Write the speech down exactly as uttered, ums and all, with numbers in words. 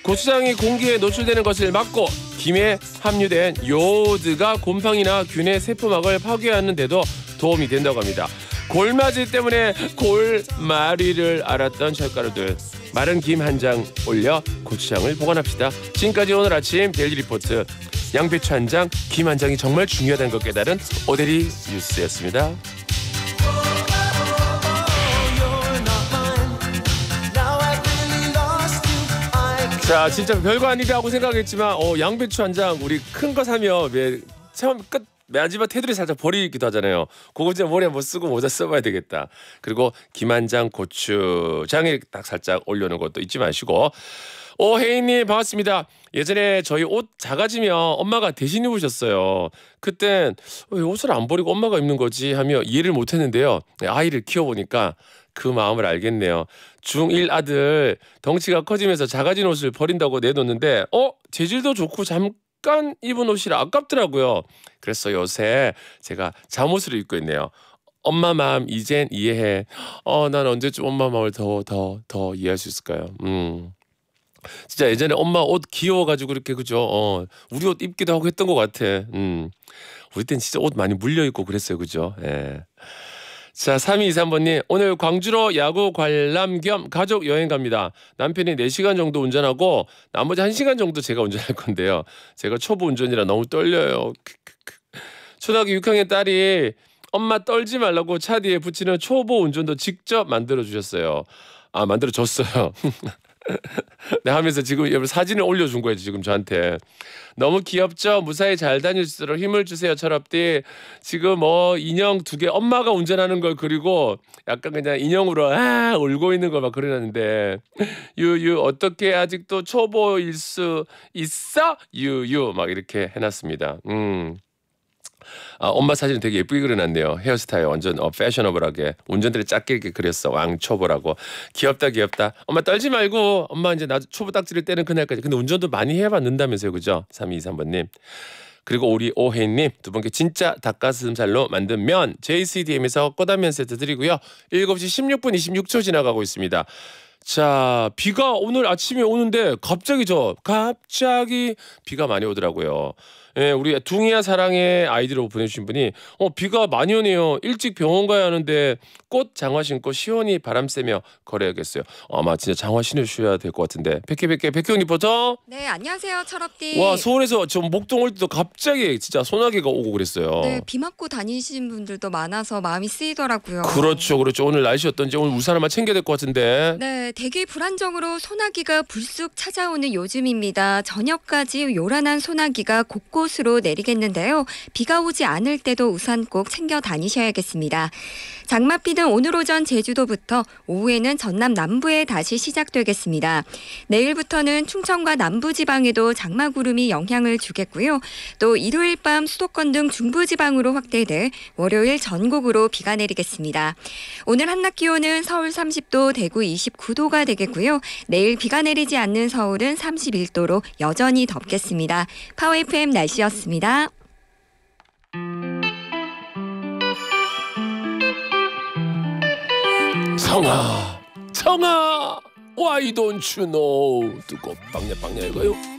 고추장이 공기에 노출되는 것을 막고 김에 함유된 요오드가 곰팡이나 균의 세포막을 파괴하는 데도 도움이 된다고 합니다. 골마지 때문에 골마리를 앓았던 철가루들, 마른 김 한 장 올려 고추장을 보관합시다. 지금까지 오늘 아침 데일리 리포트, 양배추 한 장, 김 한 장이 정말 중요하다는 걸 깨달은 오데리 뉴스였습니다. 자, 진짜 별거 아니라고 생각했지만 어, 양배추 한 장 우리 큰 거 사면 왜 처음 끝 마지막 테두리 살짝 버리기도 하잖아요. 그거 진짜 머리에 못 쓰고 모자 써봐야 되겠다. 그리고 김 한 장 고추장에 딱 살짝 올려놓은 것도 잊지 마시고. 오, 혜인님 반갑습니다. 예전에 저희 옷 작아지면 엄마가 대신 입으셨어요. 그땐 왜 옷을 안 버리고 엄마가 입는 거지 하며 이해를 못했는데요. 아이를 키워보니까 그 마음을 알겠네요. 중일 아들 덩치가 커지면서 작아진 옷을 버린다고 내놓는데 어? 재질도 좋고 잠깐 입은 옷이라 아깝더라고요. 그래서 요새 제가 잠옷을 입고 있네요. 엄마 마음 이젠 이해해. 어, 난 언제쯤 엄마 마음을 더 더 더 이해할 수 있을까요? 음. 진짜 예전에 엄마 옷 귀여워가지고 그렇게 그죠? 어, 우리 옷 입기도 하고 했던 것 같아. 음. 우리 땐 진짜 옷 많이 물려 입고 그랬어요, 그죠? 예. 자, 삼이이삼 번님 오늘 광주로 야구 관람 겸 가족 여행 갑니다. 남편이 네 시간 정도 운전하고 나머지 한 시간 정도 제가 운전할 건데요. 제가 초보 운전이라 너무 떨려요. 초등학교 육 학년 딸이 엄마 떨지 말라고 차 뒤에 붙이는 초보 운전도 직접 만들어 주셨어요. 아, 만들어 줬어요. 네, 하면서 지금 여러분 사진을 올려준 거예요. 지금 저한테. 너무 귀엽죠? 무사히 잘 다닐 수 있도록 힘을 주세요. 철업디. 지금 뭐 인형 두 개 엄마가 운전하는 걸 그리고 약간 그냥 인형으로 아 울고 있는 걸 막 그려놨는데 유유 어떻게 아직도 초보일 수 있어? 유유 막 이렇게 해놨습니다. 음. 아, 엄마 사진 되게 예쁘게 그려놨네요. 헤어스타일 완전 어, 패셔너블하게 운전대를 작게 이렇게 그렸어. 왕초보라고. 귀엽다 귀엽다. 엄마 떨지 말고 엄마 이제 나 초보 딱지를 떼는 그날까지. 근데 운전도 많이 해봤는다면서요. 그죠? 삼이이삼 번님. 그리고 우리 오혜님 두 분께 진짜 닭가슴살로 만든 면 제이씨디엠에서 꼬다면 세트 드리고요. 일곱 시 십육 분 이십육 초 지나가고 있습니다. 자, 비가 오늘 아침에 오는데 갑자기 저 갑자기 비가 많이 오더라고요. 예, 우리 둥이야 사랑의 아이디로 보내주신 분이 어 비가 많이 오네요. 일찍 병원 가야 하는데 꽃 장화 신고 시원히 바람 쐬며 걸어야겠어요. 아마 진짜 장화 신으셔야 될 것 같은데. 백혜백혜 백혜영 리포터. 네, 안녕하세요, 철업디. 와, 서울에서 저 목동 올 때도 갑자기 진짜 소나기가 오고 그랬어요. 네, 비 맞고 다니시는 분들도 많아서 마음이 쓰이더라고요. 그렇죠, 그렇죠. 오늘 날씨 어떤지 오늘 우산 하나 챙겨야 될 것 같은데. 네, 대기 불안정으로 소나기가 불쑥 찾아오는 요즘입니다. 저녁까지 요란한 소나기가 곳곳으로 내리겠는데요. 비가 오지 않을 때도 우산 꼭 챙겨 다니셔야겠습니다. 장맛비는 오늘 오전 제주도부터 오후에는 전남 남부에 다시 시작되겠습니다. 내일부터는 충청과 남부지방에도 장마구름이 영향을 주겠고요. 또 일요일 밤 수도권 등 중부지방으로 확대돼 월요일 전국으로 비가 내리겠습니다. 오늘 한낮 기온은 서울 삼십 도, 대구 이십구 도가 되겠고요. 내일 비가 내리지 않는 서울은 삼십일 도로 여전히 덥겠습니다. 파워 에프엠 날씨였습니다. 청아 청아 Why don't you know? 뜨거 빵야 빵야 이거요.